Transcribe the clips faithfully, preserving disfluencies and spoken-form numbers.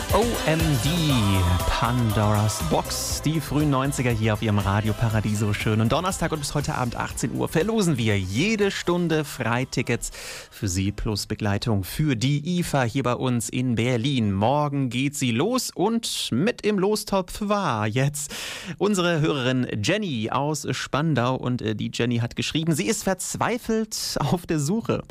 O M D, Pandora's Box, die frühen neunziger hier auf Ihrem Radio Paradiso. Schön. Und Donnerstag und bis heute Abend achtzehn Uhr verlosen wir jede Stunde Freitickets für Sie plus Begleitung für die I F A hier bei uns in Berlin. Morgen geht sie los und mit im Lostopf war jetzt unsere Hörerin Jenny aus Spandau. Und äh, die Jenny hat geschrieben, sie ist verzweifelt auf der Suche.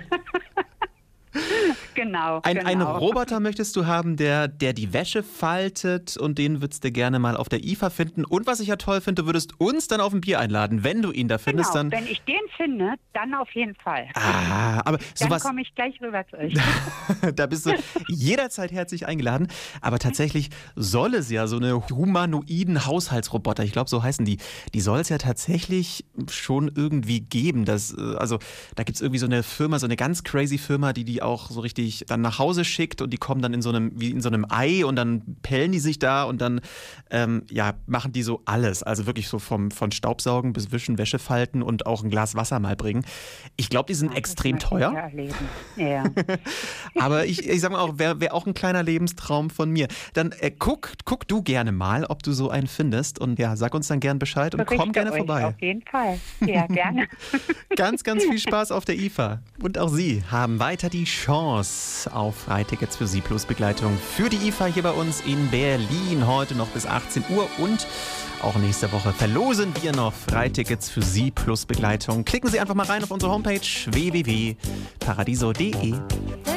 Genau, Ein, genau. Einen Roboter möchtest du haben, der, der die Wäsche faltet, und den würdest du gerne mal auf der I F A finden. Und was ich ja toll finde, du würdest uns dann auf ein Bier einladen, wenn du ihn da findest. Genau, Dann, wenn ich den finde, dann auf jeden Fall. ah, aber Dann sowas, komme ich gleich rüber zu euch. da bist du jederzeit herzlich eingeladen. Aber tatsächlich soll es ja so eine humanoiden Haushaltsroboter, ich glaube, so heißen die, die soll es ja tatsächlich schon irgendwie geben. Das, äh, also da gibt es irgendwie so eine Firma, so eine ganz crazy Firma, die die auch so richtig dann nach Hause schickt, und die kommen dann in so einem, wie in so einem Ei, und dann pellen die sich da und dann ähm, ja, machen die so alles. Also wirklich so vom, von Staubsaugen bis Wischen, Wäsche falten und auch ein Glas Wasser mal bringen. Ich glaube, die sind Das extrem möchte ich teuer. ja erleben. Ja. Aber ich, ich sag mal auch, wäre wär auch ein kleiner Lebenstraum von mir. Dann äh, guck, guck du gerne mal, ob du so einen findest, und ja, sag uns dann gern Bescheid und komm Berichte gerne euch vorbei. Auf jeden Fall. Ja, gerne. Ganz, ganz viel Spaß auf der I F A. Und auch Sie haben weiter die Chance auf Freitickets für Sie plus Begleitung für die I F A hier bei uns in Berlin. Heute noch bis achtzehn Uhr, und auch nächste Woche verlosen wir noch Freitickets für Sie plus Begleitung. Klicken Sie einfach mal rein auf unsere Homepage w w w punkt paradiso punkt de.